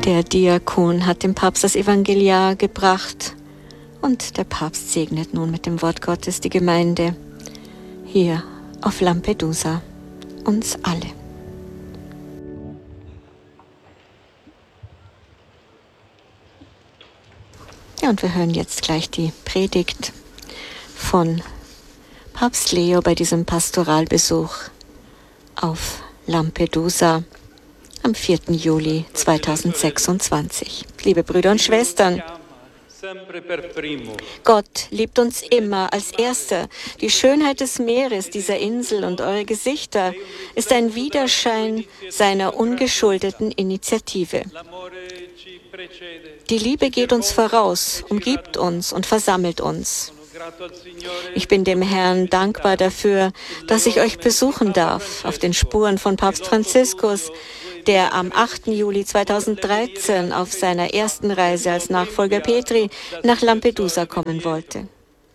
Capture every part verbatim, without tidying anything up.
Der Diakon hat dem Papst das Evangeliar gebracht und der Papst segnet nun mit dem Wort Gottes die Gemeinde hier auf Lampedusa, uns alle. Ja, und wir hören jetzt gleich die Predigt von Papst Leo bei diesem Pastoralbesuch auf Lampedusa am vierten Juli zweitausendsechsundzwanzig. Liebe Brüder und Schwestern, Gott liebt uns immer als Erster. Die Schönheit des Meeres, dieser Insel und eure Gesichter ist ein Widerschein seiner ungeschuldeten Initiative. Die Liebe geht uns voraus, umgibt uns und versammelt uns. Ich bin dem Herrn dankbar dafür, dass ich euch besuchen darf, auf den Spuren von Papst Franziskus, der am achten Juli zweitausenddreizehn auf seiner ersten Reise als Nachfolger Petri nach Lampedusa kommen wollte.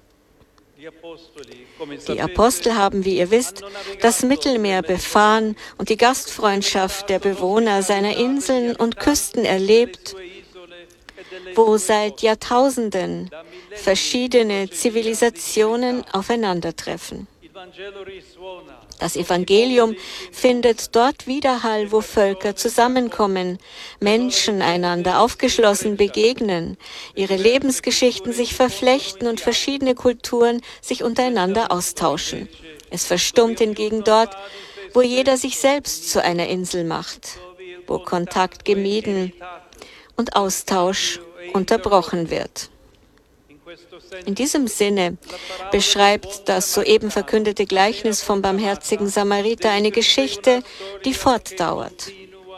Die Apostel haben, wie ihr wisst, das Mittelmeer befahren und die Gastfreundschaft der Bewohner seiner Inseln und Küsten erlebt, wo seit Jahrtausenden verschiedene Zivilisationen aufeinandertreffen. Das Evangelium findet dort Widerhall, wo Völker zusammenkommen, Menschen einander aufgeschlossen begegnen, ihre Lebensgeschichten sich verflechten und verschiedene Kulturen sich untereinander austauschen. Es verstummt hingegen dort, wo jeder sich selbst zu einer Insel macht, wo Kontakt gemieden und Austausch unterbrochen wird. In diesem Sinne beschreibt das soeben verkündete Gleichnis vom barmherzigen Samariter eine Geschichte, die fortdauert.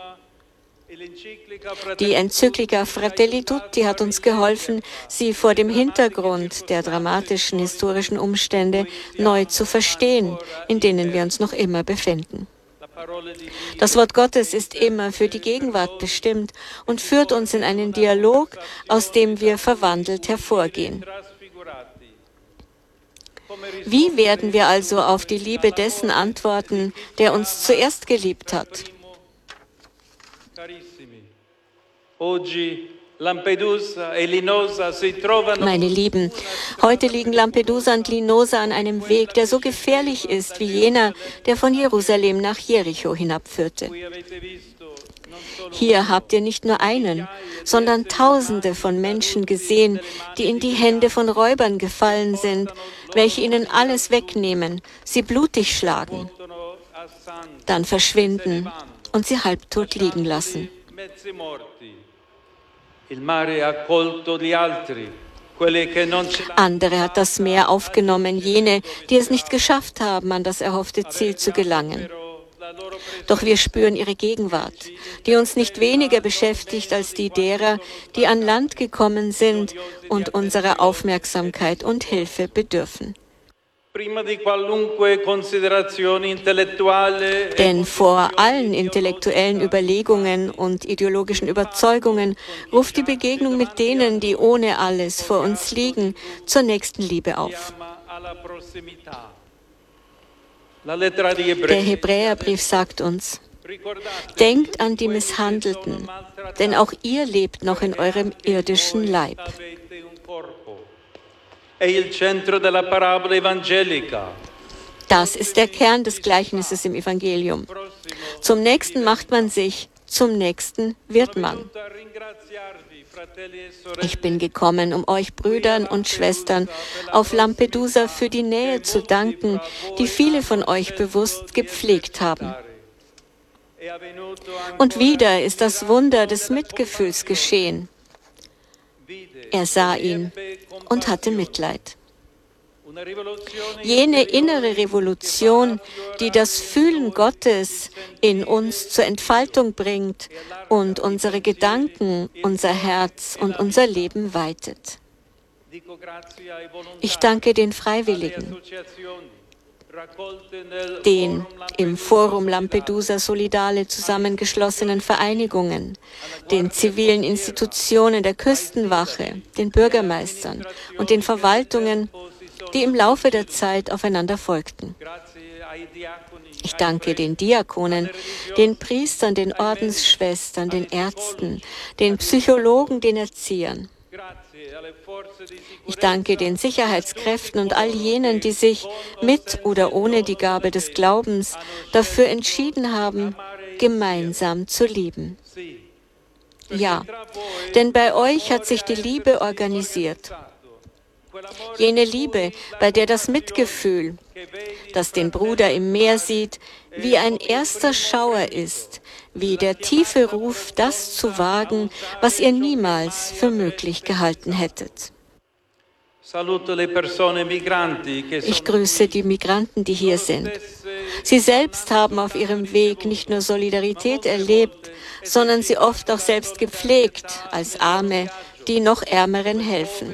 Die Enzyklika Fratelli Tutti hat uns geholfen, sie vor dem Hintergrund der dramatischen historischen Umstände neu zu verstehen, in denen wir uns noch immer befinden. Das Wort Gottes ist immer für die Gegenwart bestimmt und führt uns in einen Dialog, aus dem wir verwandelt hervorgehen. Wie werden wir also auf die Liebe dessen antworten, der uns zuerst geliebt hat? Meine Lieben, heute liegen Lampedusa und Linosa an einem Weg, der so gefährlich ist wie jener, der von Jerusalem nach Jericho hinabführte. Hier habt ihr nicht nur einen, sondern Tausende von Menschen gesehen, die in die Hände von Räubern gefallen sind, welche ihnen alles wegnehmen, sie blutig schlagen, dann verschwinden und sie halbtot liegen lassen. Andere hat das Meer aufgenommen, jene, die es nicht geschafft haben, an das erhoffte Ziel zu gelangen. Doch wir spüren ihre Gegenwart, die uns nicht weniger beschäftigt als die derer, die an Land gekommen sind und unserer Aufmerksamkeit und Hilfe bedürfen. Denn vor allen intellektuellen Überlegungen und ideologischen Überzeugungen ruft die Begegnung mit denen, die ohne alles vor uns liegen, zur nächsten Liebe auf. Der Hebräerbrief sagt uns: Denkt an die Misshandelten, denn auch ihr lebt noch in eurem irdischen Leib. Das ist der Kern des Gleichnisses im Evangelium. Zum Nächsten macht man sich, zum Nächsten wird man. Ich bin gekommen, um euch Brüdern und Schwestern auf Lampedusa für die Nähe zu danken, die viele von euch bewusst gepflegt haben. Und wieder ist das Wunder des Mitgefühls geschehen. Er sah ihn und hatte Mitleid. Jene innere Revolution, die das Fühlen Gottes in uns zur Entfaltung bringt und unsere Gedanken, unser Herz und unser Leben weitet. Ich danke den Freiwilligen, den im Forum Lampedusa Solidale zusammengeschlossenen Vereinigungen, den zivilen Institutionen der Küstenwache, den Bürgermeistern und den Verwaltungen, die im Laufe der Zeit aufeinander folgten. Ich danke den Diakonen, den Priestern, den Ordensschwestern, den Ärzten, den Psychologen, den Erziehern. Ich danke den Sicherheitskräften und all jenen, die sich mit oder ohne die Gabe des Glaubens dafür entschieden haben, gemeinsam zu lieben. Ja, denn bei euch hat sich die Liebe organisiert. Jene Liebe, bei der das Mitgefühl, das den Bruder im Meer sieht, wie ein erster Schauer ist, wie der tiefe Ruf, das zu wagen, was ihr niemals für möglich gehalten hättet. Ich grüße die Migranten, die hier sind. Sie selbst haben auf ihrem Weg nicht nur Solidarität erlebt, sondern sie oft auch selbst gepflegt, als Arme, die noch Ärmeren helfen.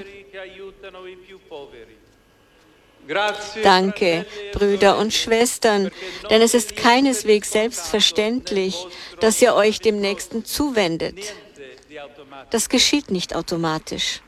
Danke, Brüder und Schwestern, denn es ist keineswegs selbstverständlich, dass ihr euch dem Nächsten zuwendet. Das geschieht nicht automatisch.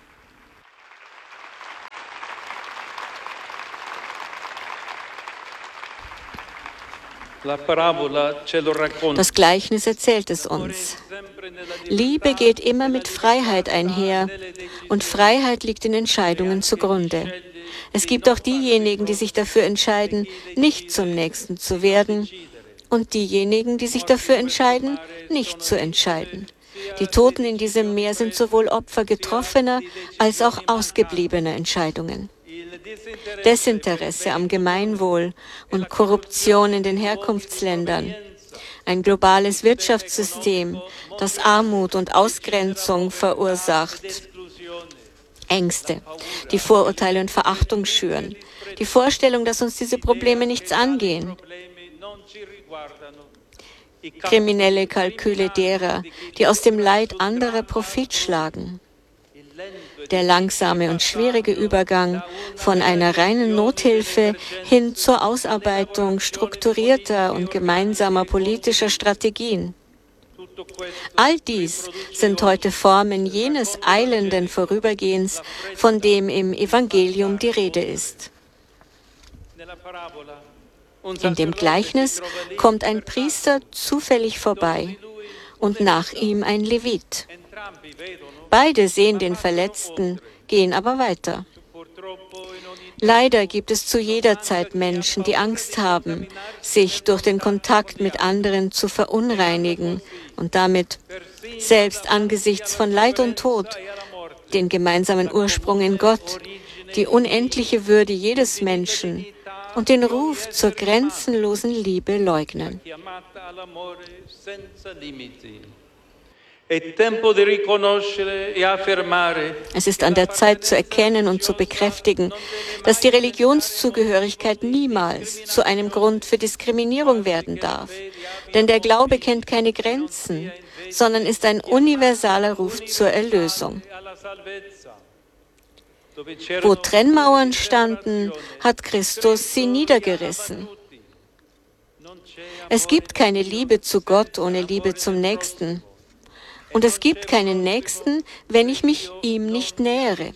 Das Gleichnis erzählt es uns. Liebe geht immer mit Freiheit einher und Freiheit liegt in Entscheidungen zugrunde. Es gibt auch diejenigen, die sich dafür entscheiden, nicht zum Nächsten zu werden und diejenigen, die sich dafür entscheiden, nicht zu entscheiden. Die Toten in diesem Meer sind sowohl Opfer getroffener als auch ausgebliebener Entscheidungen. Desinteresse am Gemeinwohl und Korruption in den Herkunftsländern, ein globales Wirtschaftssystem, das Armut und Ausgrenzung verursacht, Ängste, die Vorurteile und Verachtung schüren, die Vorstellung, dass uns diese Probleme nichts angehen, kriminelle Kalküle derer, die aus dem Leid anderer Profit schlagen, der langsame und schwierige Übergang von einer reinen Nothilfe hin zur Ausarbeitung strukturierter und gemeinsamer politischer Strategien. All dies sind heute Formen jenes eilenden Vorübergehens, von dem im Evangelium die Rede ist. In dem Gleichnis kommt ein Priester zufällig vorbei und nach ihm ein Levit. Beide sehen den Verletzten, gehen aber weiter. Leider gibt es zu jeder Zeit Menschen, die Angst haben, sich durch den Kontakt mit anderen zu verunreinigen und damit selbst angesichts von Leid und Tod den gemeinsamen Ursprung in Gott, die unendliche Würde jedes Menschen und den Ruf zur grenzenlosen Liebe leugnen. Es ist an der Zeit zu erkennen und zu bekräftigen, dass die Religionszugehörigkeit niemals zu einem Grund für Diskriminierung werden darf. Denn der Glaube kennt keine Grenzen, sondern ist ein universaler Ruf zur Erlösung. Wo Trennmauern standen, hat Christus sie niedergerissen. Es gibt keine Liebe zu Gott ohne Liebe zum Nächsten. Und es gibt keinen Nächsten, wenn ich mich ihm nicht nähere.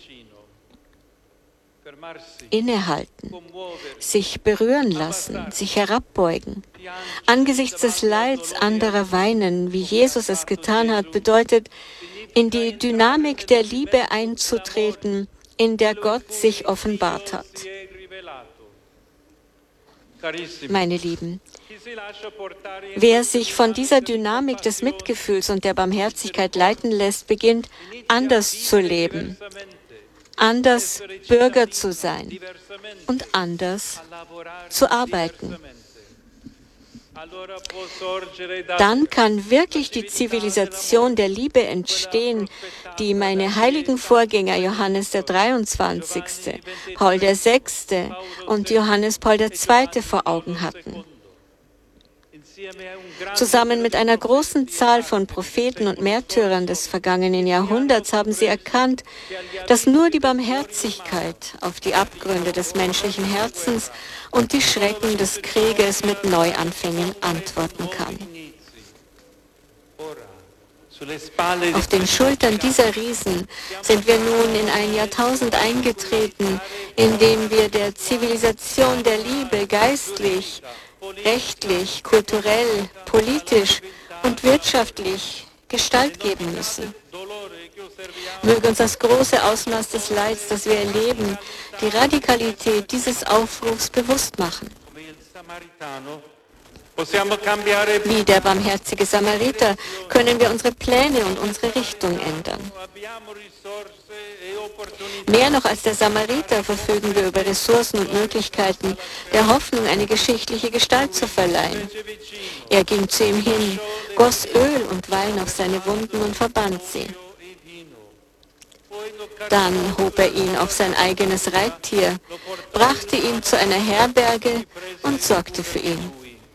Innehalten, sich berühren lassen, sich herabbeugen. Angesichts des Leids anderer weinen, wie Jesus es getan hat, bedeutet, in die Dynamik der Liebe einzutreten, in der Gott sich offenbart hat. Meine Lieben, wer sich von dieser Dynamik des Mitgefühls und der Barmherzigkeit leiten lässt, beginnt anders zu leben, anders Bürger zu sein und anders zu arbeiten. Dann kann wirklich die Zivilisation der Liebe entstehen, die meine heiligen Vorgänger Johannes der dreiundzwanzigste., Paul der sechste. und Johannes Paul der zweite. vor Augen hatten. Zusammen mit einer großen Zahl von Propheten und Märtyrern des vergangenen Jahrhunderts haben sie erkannt, dass nur die Barmherzigkeit auf die Abgründe des menschlichen Herzens und die Schrecken des Krieges mit Neuanfängen antworten kann. Auf den Schultern dieser Riesen sind wir nun in ein Jahrtausend eingetreten, in dem wir der Zivilisation der Liebe geistlich, rechtlich, kulturell, politisch und wirtschaftlich Gestalt geben müssen. Möge uns das große Ausmaß des Leids, das wir erleben, die Radikalität dieses Aufrufs bewusst machen. Wie der barmherzige Samariter können wir unsere Pläne und unsere Richtung ändern. Mehr noch als der Samariter verfügen wir über Ressourcen und Möglichkeiten, der Hoffnung eine geschichtliche Gestalt zu verleihen. Er ging zu ihm hin, goss Öl und Wein auf seine Wunden und verband sie. Dann hob er ihn auf sein eigenes Reittier, brachte ihn zu einer Herberge und sorgte für ihn.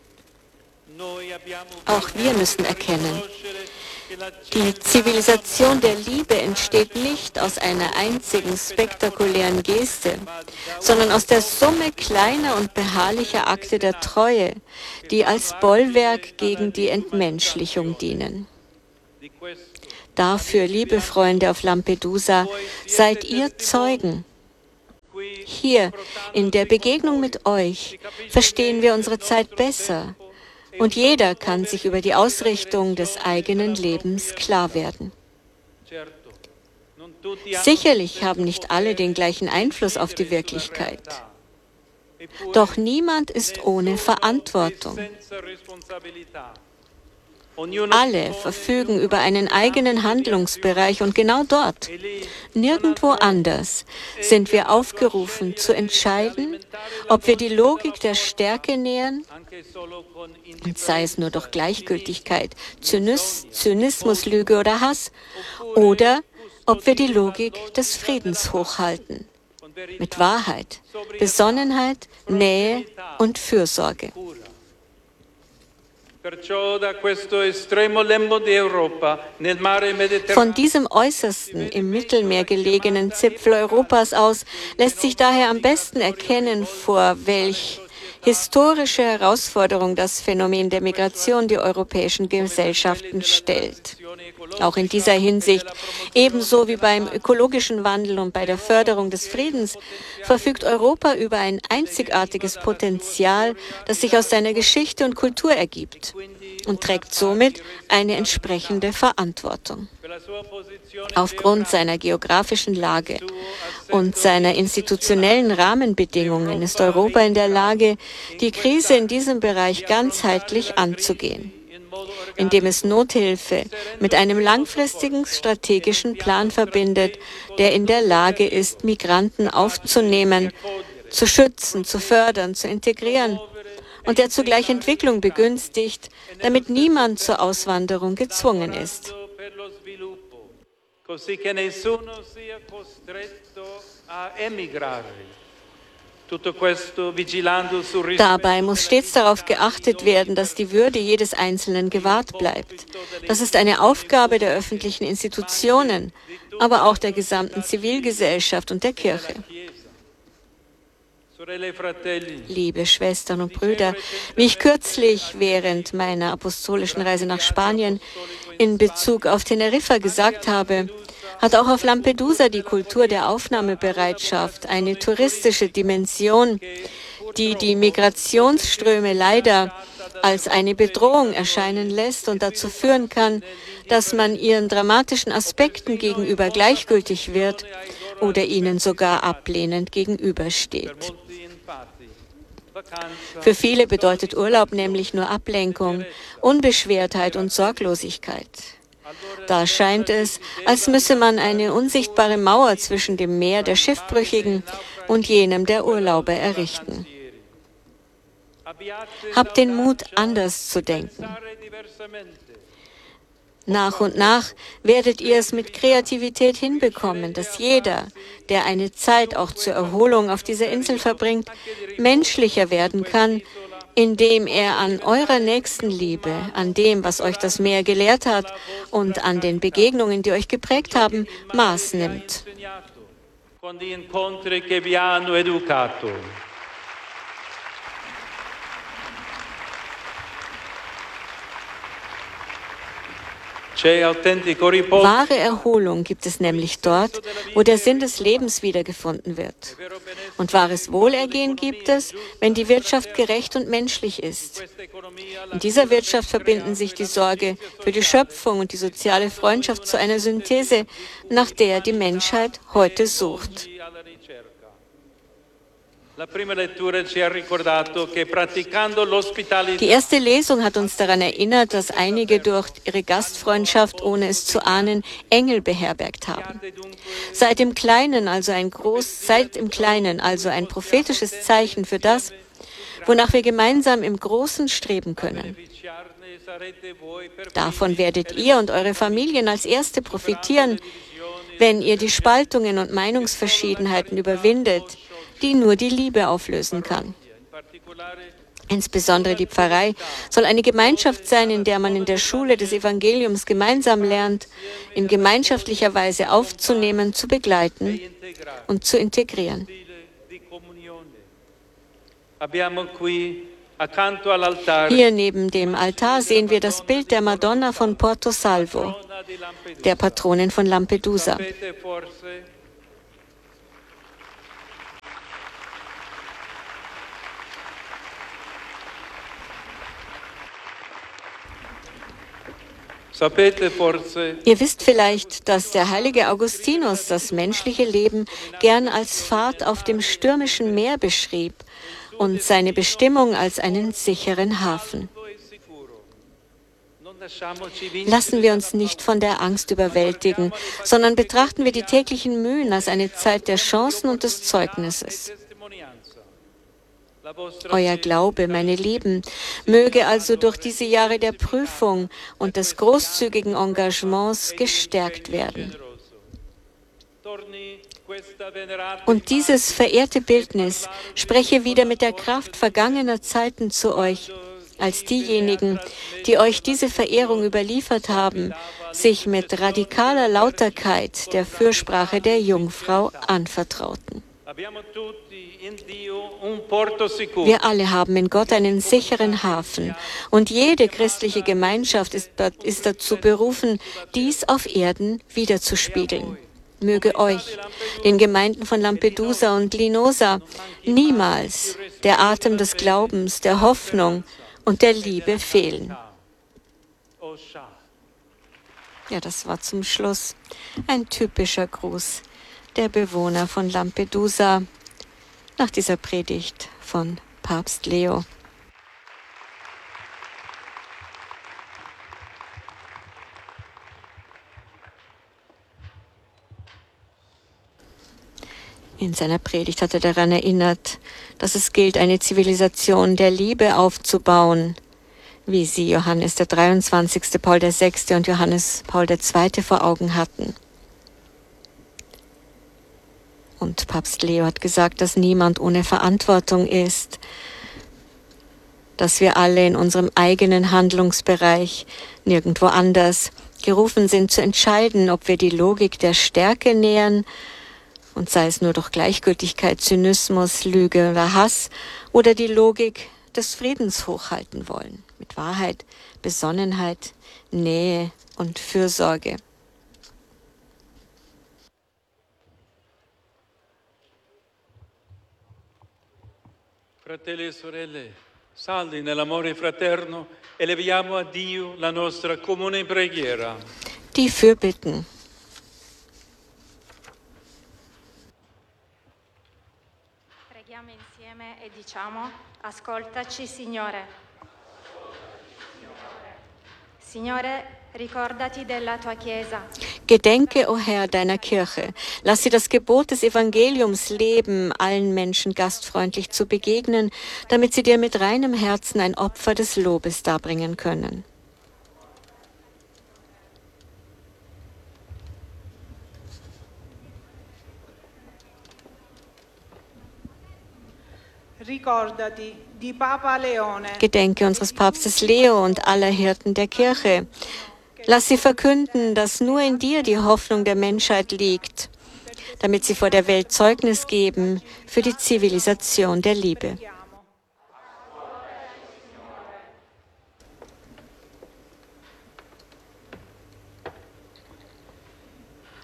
Auch wir müssen erkennen, die Zivilisation der Liebe entsteht nicht aus einer einzigen spektakulären Geste, sondern aus der Summe kleiner und beharrlicher Akte der Treue, die als Bollwerk gegen die Entmenschlichung dienen. Dafür, liebe Freunde auf Lampedusa, seid ihr Zeugen. Hier, in der Begegnung mit euch, verstehen wir unsere Zeit besser. Und jeder kann sich über die Ausrichtung des eigenen Lebens klar werden. Sicherlich haben nicht alle den gleichen Einfluss auf die Wirklichkeit. Doch niemand ist ohne Verantwortung. Alle verfügen über einen eigenen Handlungsbereich und genau dort, nirgendwo anders, sind wir aufgerufen zu entscheiden, ob wir die Logik der Stärke nähern, und sei es nur durch Gleichgültigkeit, Zynis, Zynismus, Lüge oder Hass, oder ob wir die Logik des Friedens hochhalten, mit Wahrheit, Besonnenheit, Nähe und Fürsorge. Von diesem äußersten, im Mittelmeer gelegenen Zipfel Europas aus lässt sich daher am besten erkennen, vor welch historische Herausforderung das Phänomen der Migration die europäischen Gesellschaften stellt. Auch in dieser Hinsicht, ebenso wie beim ökologischen Wandel und bei der Förderung des Friedens, verfügt Europa über ein einzigartiges Potenzial, das sich aus seiner Geschichte und Kultur ergibt und trägt somit eine entsprechende Verantwortung. Aufgrund seiner geografischen Lage und seiner institutionellen Rahmenbedingungen ist Europa in der Lage, die Krise in diesem Bereich ganzheitlich anzugehen, indem es Nothilfe mit einem langfristigen strategischen Plan verbindet, der in der Lage ist, Migranten aufzunehmen, zu schützen, zu fördern, zu integrieren und der zugleich Entwicklung begünstigt, damit niemand zur Auswanderung gezwungen ist. Dabei muss stets darauf geachtet werden, dass die Würde jedes Einzelnen gewahrt bleibt. Das ist eine Aufgabe der öffentlichen Institutionen, aber auch der gesamten Zivilgesellschaft und der Kirche. Liebe Schwestern und Brüder, wie ich kürzlich während meiner apostolischen Reise nach Spanien in Bezug auf Teneriffa gesagt habe, hat auch auf Lampedusa die Kultur der Aufnahmebereitschaft eine touristische Dimension, die die Migrationsströme leider als eine Bedrohung erscheinen lässt und dazu führen kann, dass man ihren dramatischen Aspekten gegenüber gleichgültig wird oder ihnen sogar ablehnend gegenübersteht. Für viele bedeutet Urlaub nämlich nur Ablenkung, Unbeschwertheit und Sorglosigkeit. Da scheint es, als müsse man eine unsichtbare Mauer zwischen dem Meer der Schiffbrüchigen und jenem der Urlauber errichten. Habt den Mut, anders zu denken. Nach und nach werdet ihr es mit Kreativität hinbekommen, dass jeder, der eine Zeit auch zur Erholung auf dieser Insel verbringt, menschlicher werden kann, indem er an eurer Nächstenliebe, an dem, was euch das Meer gelehrt hat und an den Begegnungen, die euch geprägt haben, Maß nimmt. Wahre Erholung gibt es nämlich dort, wo der Sinn des Lebens wiedergefunden wird. Und wahres Wohlergehen gibt es, wenn die Wirtschaft gerecht und menschlich ist. In dieser Wirtschaft verbinden sich die Sorge für die Schöpfung und die soziale Freundschaft zu einer Synthese, nach der die Menschheit heute sucht. Die erste Lesung hat uns daran erinnert, dass einige durch ihre Gastfreundschaft, ohne es zu ahnen, Engel beherbergt haben. Seit im Kleinen also ein groß, seit im Kleinen also ein prophetisches Zeichen für das, wonach wir gemeinsam im Großen streben können. Davon werdet ihr und eure Familien als Erste profitieren, wenn ihr die Spaltungen und Meinungsverschiedenheiten überwindet, die nur die Liebe auflösen kann. Insbesondere die Pfarrei soll eine Gemeinschaft sein, in der man in der Schule des Evangeliums gemeinsam lernt, in gemeinschaftlicher Weise aufzunehmen, zu begleiten und zu integrieren. Hier neben dem Altar sehen wir das Bild der Madonna von Porto Salvo, der Patronin von Lampedusa. Ihr wisst vielleicht, dass der heilige Augustinus das menschliche Leben gern als Fahrt auf dem stürmischen Meer beschrieb und seine Bestimmung als einen sicheren Hafen. Lassen wir uns nicht von der Angst überwältigen, sondern betrachten wir die täglichen Mühen als eine Zeit der Chancen und des Zeugnisses. Euer Glaube, meine Lieben, möge also durch diese Jahre der Prüfung und des großzügigen Engagements gestärkt werden. Und dieses verehrte Bildnis spreche wieder mit der Kraft vergangener Zeiten zu euch, als diejenigen, die euch diese Verehrung überliefert haben, sich mit radikaler Lauterkeit der Fürsprache der Jungfrau anvertrauten. Wir alle haben in Gott einen sicheren Hafen und jede christliche Gemeinschaft ist, ist dazu berufen, dies auf Erden wiederzuspiegeln. Möge euch, den Gemeinden von Lampedusa und Linosa, niemals der Atem des Glaubens, der Hoffnung und der Liebe fehlen. Ja, das war zum Schluss ein typischer Gruß der Bewohner von Lampedusa nach dieser Predigt von Papst Leo. In seiner Predigt hat er daran erinnert, dass es gilt, eine Zivilisation der Liebe aufzubauen, wie sie Johannes der dreiundzwanzigste, Paul der sechste und Johannes Paul der zweite vor Augen hatten. Und Papst Leo hat gesagt, dass niemand ohne Verantwortung ist, dass wir alle in unserem eigenen Handlungsbereich, nirgendwo anders, gerufen sind zu entscheiden, ob wir die Logik der Stärke nähern, und sei es nur durch Gleichgültigkeit, Zynismus, Lüge oder Hass, oder die Logik des Friedens hochhalten wollen, mit Wahrheit, Besonnenheit, Nähe und Fürsorge. Fratelli e sorelle, saldi nell'amore fraterno, eleviamo a Dio la nostra comune preghiera. Die Fürbitten. Preghiamo insieme e diciamo: ascoltaci, Signore. Signore, ricordati della tua Chiesa. Gedenke, o Herr, deiner Kirche. Lass sie das Gebot des Evangeliums leben, allen Menschen gastfreundlich zu begegnen, damit sie dir mit reinem Herzen ein Opfer des Lobes darbringen können. Gedenke unseres Papstes Leo und aller Hirten der Kirche. Lass sie verkünden, dass nur in dir die Hoffnung der Menschheit liegt, damit sie vor der Welt Zeugnis geben für die Zivilisation der Liebe.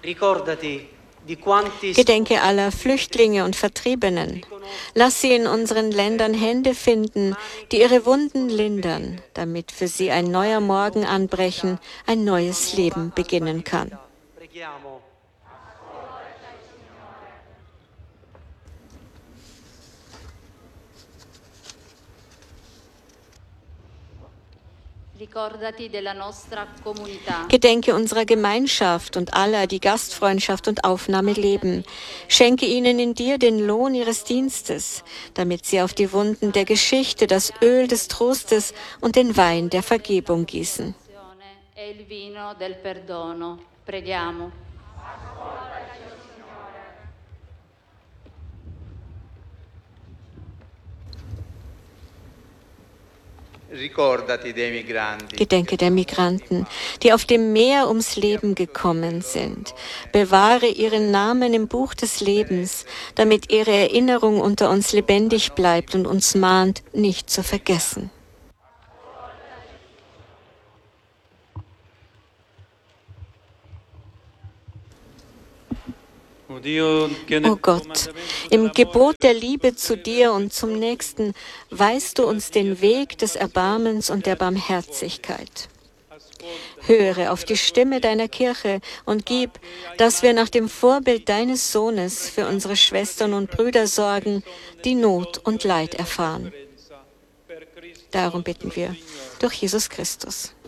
Gedenke aller Flüchtlinge und Vertriebenen. Lass sie in unseren Ländern Hände finden, die ihre Wunden lindern, damit für sie ein neuer Morgen anbrechen, ein neues Leben beginnen kann. Gedenke unserer Gemeinschaft und aller, die Gastfreundschaft und Aufnahme leben. Schenke ihnen in dir den Lohn ihres Dienstes, damit sie auf die Wunden der Geschichte das Öl des Trostes und den Wein der Vergebung gießen. Gedenke der Migranten, die auf dem Meer ums Leben gekommen sind. Bewahre ihren Namen im Buch des Lebens, damit ihre Erinnerung unter uns lebendig bleibt und uns mahnt, nicht zu vergessen. O Gott, im Gebot der Liebe zu dir und zum Nächsten weist du uns den Weg des Erbarmens und der Barmherzigkeit. Höre auf die Stimme deiner Kirche und gib, dass wir nach dem Vorbild deines Sohnes für unsere Schwestern und Brüder sorgen, die Not und Leid erfahren. Darum bitten wir durch Jesus Christus.